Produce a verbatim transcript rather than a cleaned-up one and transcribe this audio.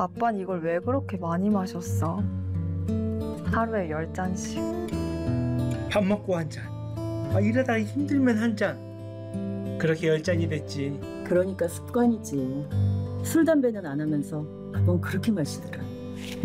아빠는 이걸 왜 그렇게 많이 마셨어? 하루에 열 잔씩. 밥 먹고 한 잔, 아, 일하다 힘들면 한 잔. 그렇게 열 잔이 됐지. 그러니까 습관이지. 술 담배는 안 하면서 그건 그렇게 마시더라.